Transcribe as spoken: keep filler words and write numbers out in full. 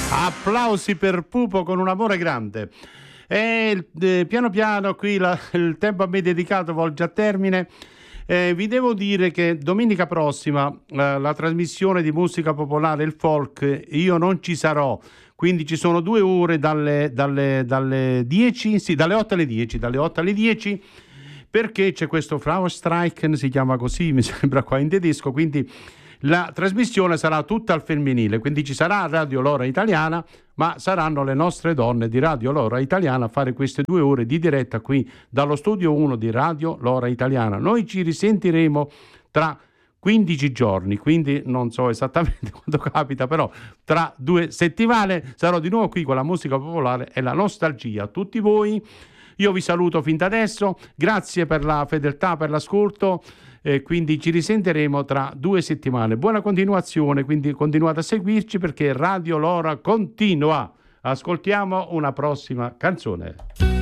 Applausi per Pupo con un amore grande. E eh, piano piano qui la, il tempo a me dedicato volge a termine. Eh, vi devo dire che domenica prossima eh, la trasmissione di musica popolare, il folk, io non ci sarò. Quindi ci sono due ore dalle, dalle, dalle dieci, sì, dalle otto alle dieci, dalle otto alle dieci, perché c'è questo Frauenstreichen, si chiama così, mi sembra qua in tedesco, quindi la trasmissione sarà tutta al femminile, quindi ci sarà Radio Lora Italiana, ma saranno le nostre donne di Radio Lora Italiana a fare queste due ore di diretta qui dallo studio uno di Radio Lora Italiana. Noi ci risentiremo tra quindici giorni, quindi non so esattamente quando capita, però tra due settimane sarò di nuovo qui con la musica popolare e la nostalgia. A tutti voi, io vi saluto fin da adesso, grazie per la fedeltà, per l'ascolto. E quindi ci risentiremo tra due settimane. Buona continuazione, quindi continuate a seguirci perché Radio Lora continua. Ascoltiamo una prossima canzone.